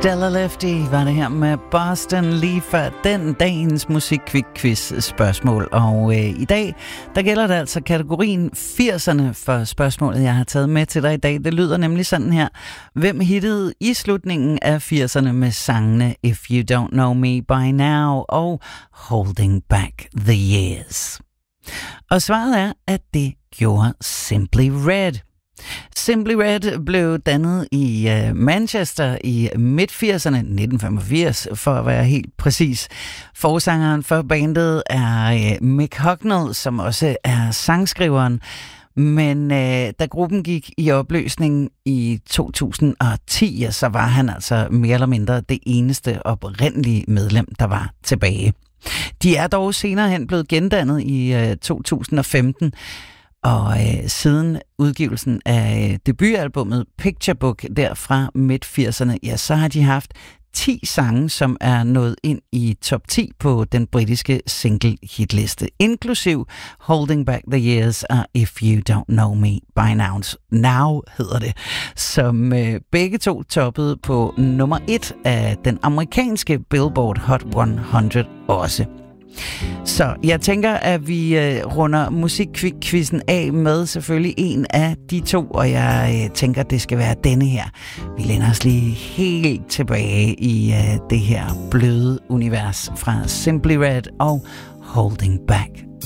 Stella Lefty var det her med Boston lige før den dagens musik-quiz spørgsmål. Og i dag, der gælder det altså kategorien 80'erne for spørgsmålet, jeg har taget med til dig i dag. Det lyder nemlig sådan her. Hvem hittede i slutningen af 80'erne med sangene If You Don't Know Me By Now og Holding Back the Years? Og svaret er, at det gjorde Simply Red. Simply Red blev dannet i Manchester i midt-80'erne, 1985 for at være helt præcis. Forsangeren for bandet er Mick Hucknall, som også er sangskriveren. Men da gruppen gik i opløsning i 2010, så var han altså mere eller mindre det eneste oprindelige medlem, der var tilbage. De er dog senere hen blevet gendannet i 2015, og siden udgivelsen af debutalbummet Picture Book der fra midt-80'erne, ja, så har de haft 10 sange, som er nået ind i top 10 på den britiske single-hitliste, inklusiv Holding Back the Years og If You Don't Know Me By Now hedder det, som begge to toppede på nummer 1 af den amerikanske Billboard Hot 100 også. Så jeg tænker, at vi runder musikquizzen af med selvfølgelig en af de to, og jeg tænker, at det skal være denne her. Vi læner os lige helt tilbage i det her bløde univers fra Simply Red og Holding Back